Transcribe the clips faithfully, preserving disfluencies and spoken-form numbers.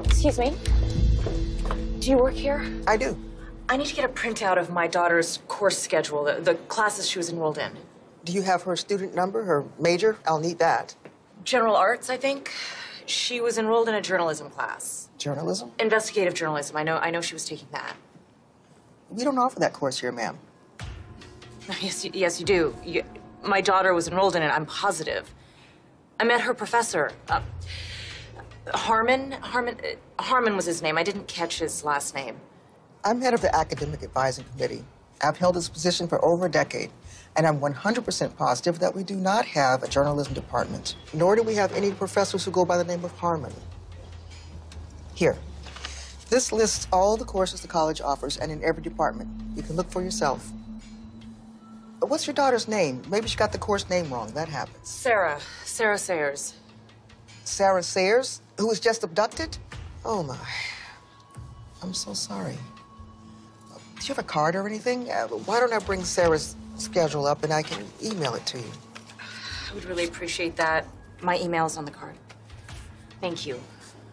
Excuse me. Do you work here? I do. I need to get a printout of my daughter's course schedule, the, the classes she was enrolled in. Do you have her student number, her major? I'll need that. General arts, I think. She was enrolled in a journalism class. Journalism? Investigative journalism. I know, I know she was taking that. We don't offer that course here, ma'am. Yes, you, yes, you do. You, my daughter was enrolled in it, I'm positive. I met her professor. Uh, Harmon? Harmon, uh, Harmon was his name. I didn't catch his last name. I'm head of the Academic Advising Committee. I've held this position for over a decade, and I'm one hundred percent positive that we do not have a journalism department, nor do we have any professors who go by the name of Harmon. Here. This lists all the courses the college offers, and in every department. You can look for yourself. What's your daughter's name? Maybe she got the course name wrong. That happens. Sarah. Sarah Sayers. Sarah Sayers, who was just abducted? Oh, my. I'm so sorry. Do you have a card or anything? Uh, why don't I bring Sarah's schedule up and I can email it to you? I would really appreciate that. My email's on the card. Thank you.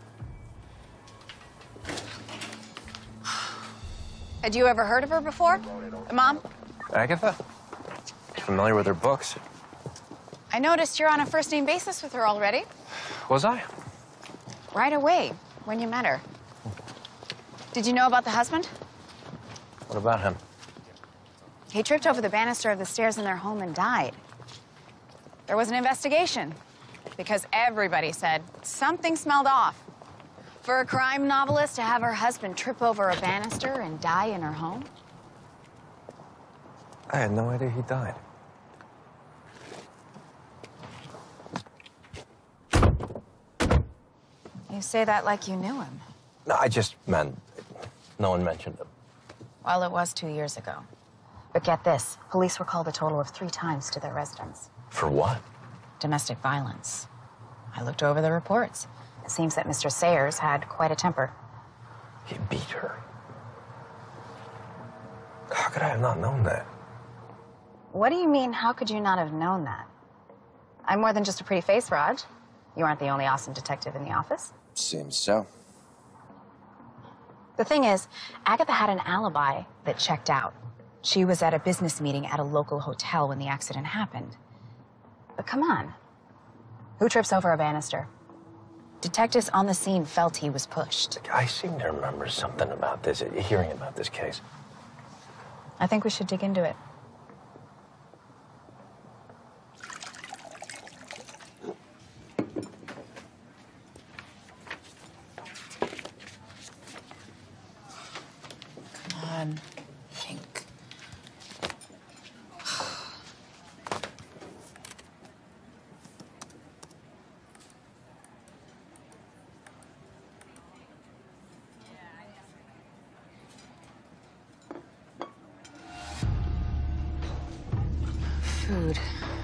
Had you ever heard of her before? Mom? Agatha? Familiar with her books. I noticed you're on a first-name basis with her already. Was I? Right away, when you met her. Did you know about the husband? What about him? He tripped over the banister of the stairs in their home and died. There was an investigation because everybody said something smelled off. For a crime novelist to have her husband trip over a banister and die in her home? I had no idea he died. You say that like you knew him. No, I just meant no one mentioned him. Well, it was two years ago. But get this, police were called a total of three times to their residence. For what? Domestic violence. I looked over the reports. It seems that Mister Sayers had quite a temper. He beat her. How could I have not known that? What do you mean, how could you not have known that? I'm more than just a pretty face, Raj. You aren't the only awesome detective in the office. Seems so. The thing is, Agatha had an alibi that checked out. She was at a business meeting at a local hotel when the accident happened. But come on. Who trips over a banister? Detectives on the scene felt he was pushed. I seem to remember something about this, hearing about this case. I think we should dig into it. Come on, think. Food.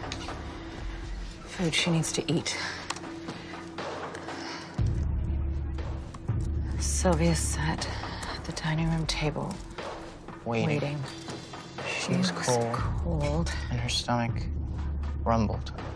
Food she needs to eat. Sylvia sat at the dining room table, Waiting. waiting. She was cold, cold. and her stomach rumbled.